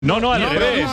No, al revés.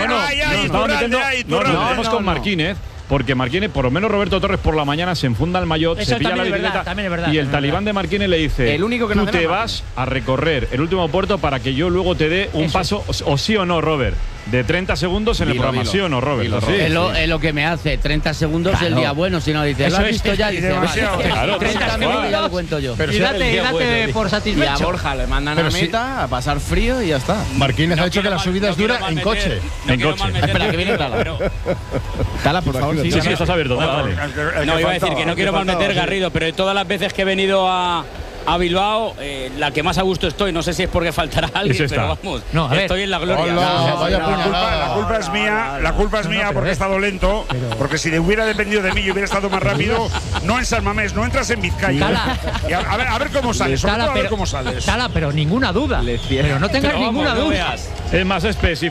Vamos con Marquínez. Porque Marquínez, por lo menos Roberto Torres por la mañana se enfunda el maillot, se pilla la bicicleta y el talibán de Marquínez le dice: el único que tú te vas a recorrer el último puerto para que yo luego te dé un paso, o sí o no, Robert, de 30 segundos en el programa, ¿sí o no, Robert? Es lo que me hace, 30 segundos el día bueno, si no dice, ¿lo has visto ya? Dice, claro, 30 segundos ya lo cuento yo. Pero y date por satisfecho. Y a Borja le mandan a meta a pasar frío y ya está. Marquínez ha dicho que la subida es dura en coche. En coche. Espera, que viene Tala. Tala, por favor. Sí, estás abierto, dale. No, iba a decir que no quiero malmeter, Garrido, pero de todas las veces que he venido a Bilbao, la que más a gusto estoy, no sé si es porque faltará alguien, pero vamos, estoy en la gloria. La culpa es mía porque he estado lento, porque si hubiera dependido de mí y hubiera estado más rápido, no en San Mamés, no entras en Vizcaya. A ver cómo sales, a ver cómo sales. Tala, pero ninguna duda. Pero no tengas ninguna duda. Es más, si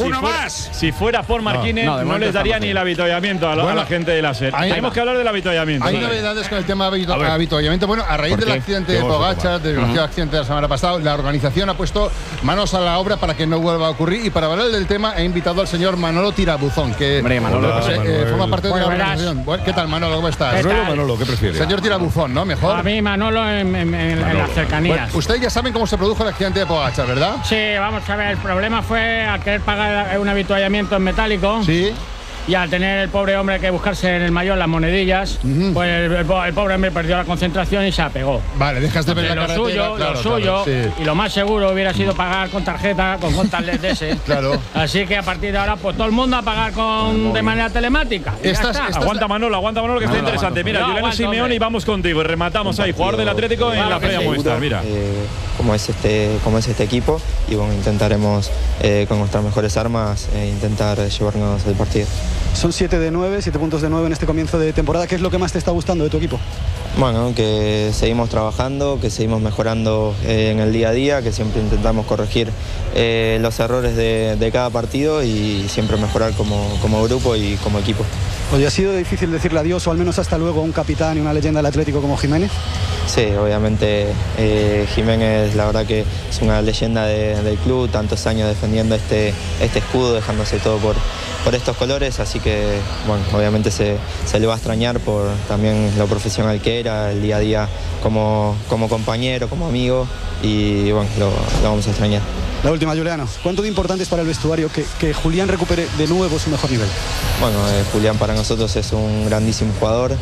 fuera por Marquínez, no les daría ni el avituallamiento a la gente de la SER. Tenemos que hablar del avituallamiento. Hay novedades con el tema de avituallamiento. Bueno, a raíz del accidente de Pogačar, del desgraciado accidente de la semana pasada, la organización ha puesto manos a la obra para que no vuelva a ocurrir. Y para hablar del tema, he invitado al señor Manolo Tirabuzón, que forma parte de la organización. ¿Qué tal, Manolo? ¿Cómo estás? Manolo, ¿qué prefieres? Señor Tirabuzón, ¿no? Mejor. A mí, Manolo, en las cercanías. Bueno, ustedes ya saben cómo se produjo el accidente de Pogačar, ¿verdad? Sí, vamos a ver. El problema fue al querer pagar un avituallamiento en metálico. Sí. Y al tener el pobre hombre que buscarse en el maillot las monedillas, pues el pobre hombre perdió la concentración y se apegó. Vale, dejas de ver la carretera. Lo suyo, y lo más seguro hubiera sido pagar con tarjeta, con contactless de ese. Claro. Así que a partir de ahora, pues todo el mundo a pagar de manera telemática. Aguanta Manolo, que está interesante. Mira, Juliano Simeone, y vamos contigo. Y rematamos ahí, jugador del Atlético en la previa Movistar. Mira. Cómo es este equipo, y bueno, intentaremos con nuestras mejores armas intentar llevarnos el partido. Son 7 puntos de 9 en este comienzo de temporada. ¿Qué es lo que más te está gustando de tu equipo? Bueno, que seguimos trabajando, que seguimos mejorando en el día a día, que siempre intentamos corregir los errores de cada partido y siempre mejorar como grupo y como equipo. Oye, ¿ha sido difícil decirle adiós o al menos hasta luego a un capitán y una leyenda del Atlético como Jiménez? Sí, obviamente Jiménez, la verdad que es una leyenda del club, tantos años defendiendo este escudo, dejándose todo por estos colores, así que bueno, obviamente se le va a extrañar por también lo profesional que era, el día a día como compañero, como amigo, y bueno, lo vamos a extrañar. La última, Juliano, ¿cuánto de importante es para el vestuario que Julián recupere de nuevo su mejor nivel? Bueno, Julián para nosotros es un grandísimo jugador,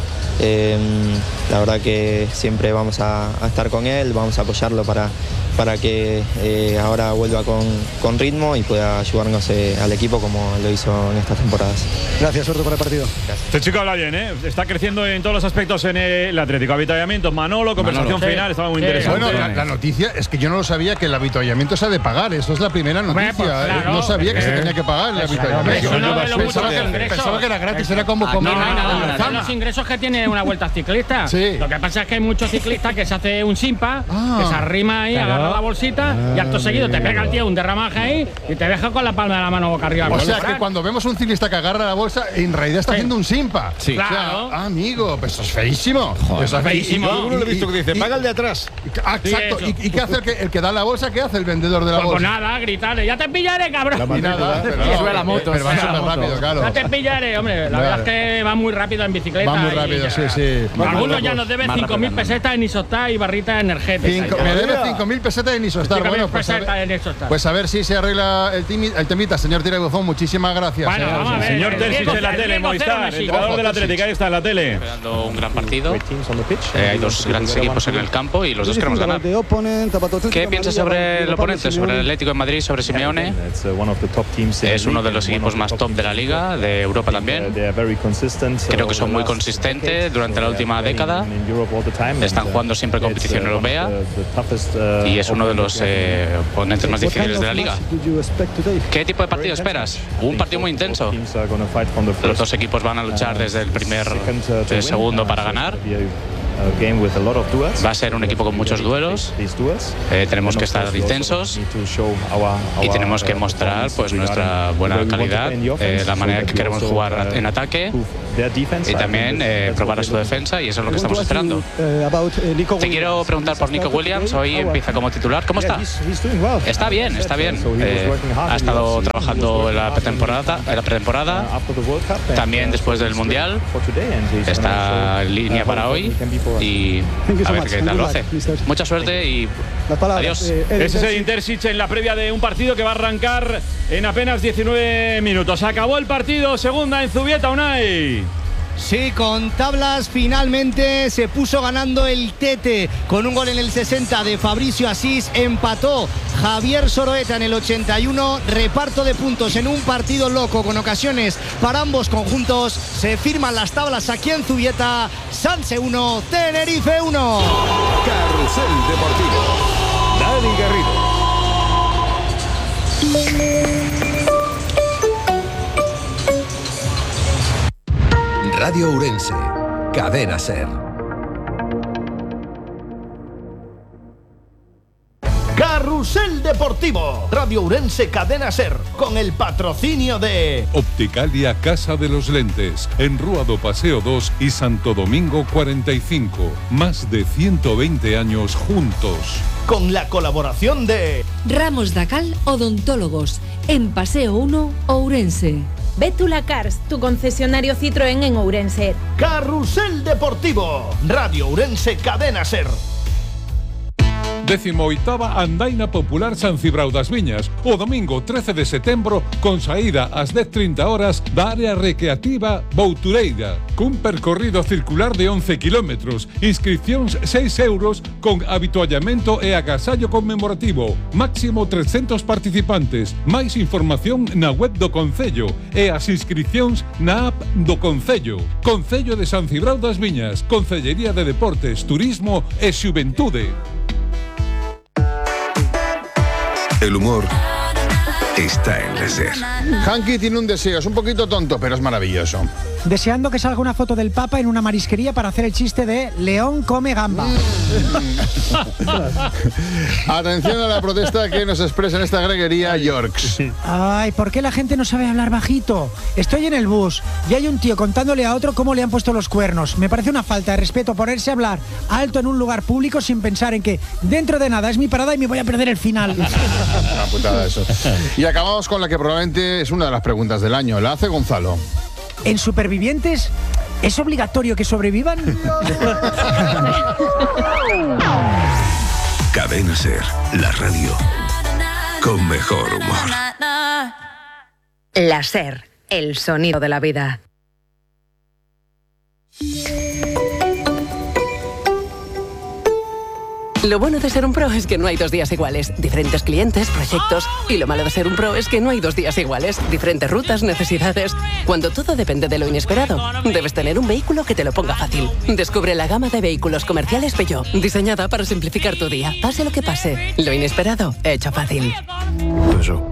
la verdad que siempre vamos a estar con él, vamos a apoyarlo para que ahora vuelva con ritmo y pueda ayudarnos al equipo como lo hizo en estas temporadas. Gracias, suerte para el partido. Gracias. Este chico habla bien, está creciendo en todos los aspectos en el Atlético. Avituallamiento, Manolo, conversación final, estaba muy interesante. Bueno, la noticia es que yo no lo sabía, que el avituallamiento se ha de pagar. Eso es la primera noticia. Pues, claro, no sabía que se tenía que pagar el avituallamiento. Pensaba que era gratis, era como comer. No, los ingresos que tiene una vuelta ciclista. Sí. Lo que pasa es que hay muchos ciclistas que se hace un simpa, que se arrima ahí, agarra la bolsita y acto seguido te pega el tío un derramaje ahí y te deja con la palma de la mano boca arriba. O sea que cuando vemos un ciclista que agarra la bolsa, en realidad está haciendo un simpa. Sí. Claro. O sea, amigo, pues eso es feísimo. Eso es feísimo. Uno lo he visto que dice, paga el de atrás. Exacto. ¿Y qué hace el que da la bolsa? ¿Qué hace el vendedor de la bolsa? Pues nada, gritarle, ya te pillaré, cabrón. Y nada, pero sube la moto. Pero va súper rápido, claro. Ya te pillaré, hombre. La verdad es que va muy rápido en bicicleta. Va muy rápido, sí. Algunos ya nos deben 5.000 pesetas en Isostar y barritas energéticas. Me debe 5.000 pesetas en Isostar. Bueno, pues a ver si se arregla el temita, señor Tirabuzón. Muchísimas gracias. Bueno, vamos a ver. Señor Tersis en la tele, Movistar, entrenador del Atlético, ahí está en la tele. Esperando un gran partido. Hay dos grandes equipos en el campo y los dos queremos ganar. ¿Qué piensas sobre el oponente, sobre el Atlético de Madrid, sobre Simeone? Es uno de los equipos más top de la liga, de Europa también. Creo que son muy consistentes durante la última década. Están jugando siempre competición europea y es uno de los oponentes más difíciles de la liga. ¿Qué tipo de partido esperas? Un partido muy intenso. Los dos equipos van a luchar desde el segundo para ganar. Va a ser un equipo con muchos duelos. Tenemos que estar intensos y tenemos que mostrar pues nuestra buena calidad, la manera que queremos jugar en ataque y también probar a su defensa, y eso es lo que estamos esperando. Te quiero preguntar por Nico Williams. Hoy empieza como titular. ¿Cómo está? Está bien, está bien. Ha estado trabajando en la pretemporada, también después del Mundial. Está en línea para hoy y a ver qué tal lo hace. Mucha suerte y adiós. Ese es el Intersic en la previa de un partido que va a arrancar en apenas 19 minutos. Acabó el partido, segunda en Zubieta, Unai. Sí, con tablas finalmente se puso ganando el Tete con un gol en el 60 de Fabricio Asís. Empató Javier Soroeta en el 81. Reparto de puntos en un partido loco con ocasiones para ambos conjuntos. Se firman las tablas aquí en Zubieta. Sanse 1, Tenerife 1. Carrusel Deportivo. Dani Garrido. Radio Ourense, Cadena SER. Carrusel Deportivo, Radio Ourense, Cadena SER, con el patrocinio de Opticalia Casa de los Lentes, en Rúa do Paseo 2 y Santo Domingo 45. Más de 120 años juntos. Con la colaboración de Ramos Dacal Odontólogos, en Paseo 1, Ourense. Bétula Cars, tu concesionario Citroën en Ourense. Carrusel Deportivo, Radio Ourense, Cadena SER. 18ª Andaina Popular San Cibrao das Viñas, o domingo 13 de setembro, con saída ás 10:30 da área recreativa Boutureira, cun percorrido circular de 11 kilómetros, inscripcións 6 euros, con habituallamento e agasallo conmemorativo, máximo 300 participantes. Máis información na web do Concello e as inscripcións na app do Concello. Concello de San Cibrao das Viñas, Concellería de Deportes, Turismo e Xuventude. El humor está en la SER. Hanky tiene un deseo, es un poquito tonto, pero es maravilloso. Deseando que salga una foto del Papa en una marisquería para hacer el chiste de León come gamba. Atención a la protesta que nos expresa en esta greguería Yorks. Ay, ¿por qué la gente no sabe hablar bajito? Estoy en el bus y hay un tío contándole a otro cómo le han puesto los cuernos. Me parece una falta de respeto ponerse a hablar alto en un lugar público sin pensar en que dentro de nada es mi parada y me voy a perder el final. Una putada eso. Y acabamos con la que probablemente es una de las preguntas del año. La hace Gonzalo. ¿En Supervivientes es obligatorio que sobrevivan? Cadena SER, la radio con mejor humor. La SER, el sonido de la vida. Lo bueno de ser un pro es que no hay 2 días iguales. Diferentes clientes, proyectos. Y lo malo de ser un pro es que no hay 2 días iguales. Diferentes rutas, necesidades. Cuando todo depende de lo inesperado, debes tener un vehículo que te lo ponga fácil. Descubre la gama de vehículos comerciales Peugeot, diseñada para simplificar tu día. Pase lo que pase, lo inesperado, hecho fácil. Peugeot.